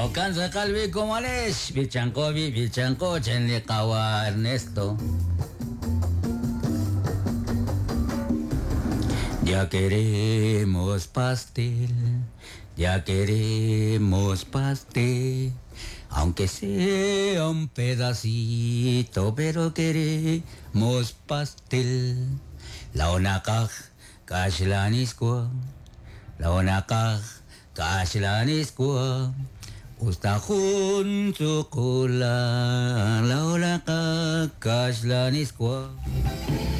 Cansa Calvi como Alesh, Bichancovi, Bichanco, Chenlicawa, Ernesto. Ya queremos pastel, ya queremos pastel, aunque sea un pedacito, pero queremos pastel. La onakaj, kashlanisqua, la onakaj, kashlanisqua, ustajun chocola, la onakaj, kashlanisqua.